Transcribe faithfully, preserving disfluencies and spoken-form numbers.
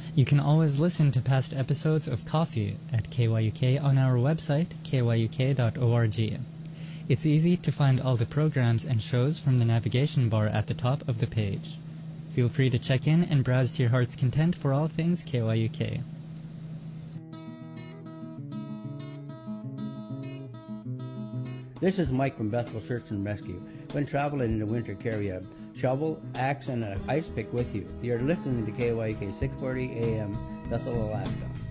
You can always listen to past episodes of Coffee at K Y U K on our website, k y u k dot org. It's easy to find all the programs and shows from the navigation bar at the top of the page. Feel free to check in and browse to your heart's content for all things K Y U K. This is Mike from Bethel Search and Rescue. When traveling in the winter, carry a shovel, axe, and an ice pick with you. You're listening to K Y U K six forty A M, Bethel, Alaska.